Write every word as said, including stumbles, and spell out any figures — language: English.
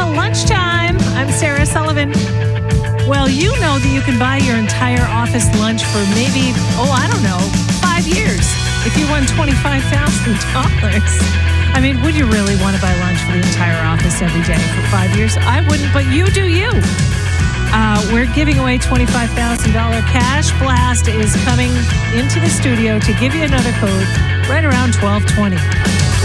Well, lunchtime. I'm Sarah Sullivan. Well, you know that you can buy your entire office lunch for maybe, oh, I don't know, five years if you won twenty-five thousand dollars. I mean, would you really want to buy lunch for the entire office every day for five years? I wouldn't, but you do you. Uh, we're giving away twenty-five thousand dollars cash. Blast is coming into the studio to give you another code right around twelve twenty.